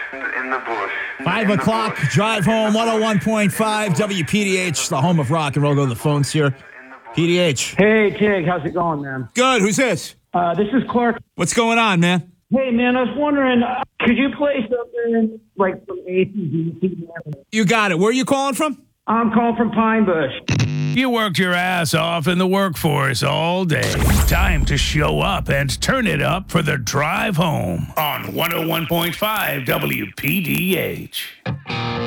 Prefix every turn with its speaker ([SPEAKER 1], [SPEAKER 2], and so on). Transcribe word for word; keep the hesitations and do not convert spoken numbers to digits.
[SPEAKER 1] In the bush.
[SPEAKER 2] Five
[SPEAKER 1] In the
[SPEAKER 2] o'clock,
[SPEAKER 1] bush.
[SPEAKER 2] drive home, one oh one point five W P D H, the home of rock and roll. Go to the phones here. P D H.
[SPEAKER 3] Hey, Tig, how's it going, man?
[SPEAKER 2] Good. Who's this?
[SPEAKER 3] Uh, this is Clark.
[SPEAKER 2] What's going on, man?
[SPEAKER 3] Hey, man, I was wondering, uh, could you play something like from A C D C?
[SPEAKER 2] You got it. Where are you calling from?
[SPEAKER 3] I'm calling from Pine Bush.
[SPEAKER 4] You worked your ass off in the workforce all day. Time to show up and turn it up for the drive home on one oh one point five W P D H.